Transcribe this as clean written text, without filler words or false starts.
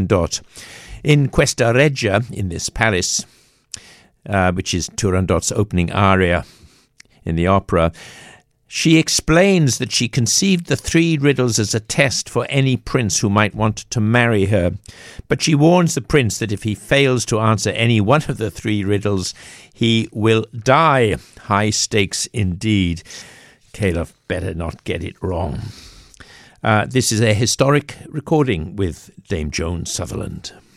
Turandot. In Questa Regia, in this palace, which is Turandot's opening aria in the opera, she explains that she conceived the 3 riddles as a test for any prince who might want to marry her. But she warns the prince that if he fails to answer any one of the 3 riddles, he will die. High stakes indeed. Caliph better not get it wrong. This is a historic recording with Dame Joan Sutherland.